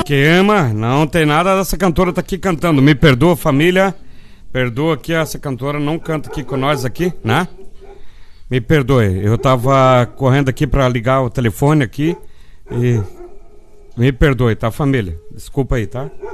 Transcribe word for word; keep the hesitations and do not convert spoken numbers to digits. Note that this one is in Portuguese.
esquema, não tem nada dessa cantora tá aqui cantando. Me perdoa, família. Perdoa que essa cantora não canta aqui com nós aqui, né? Me perdoe, eu tava correndo aqui pra ligar o telefone aqui e... Me perdoe, tá, família? Desculpa aí, tá?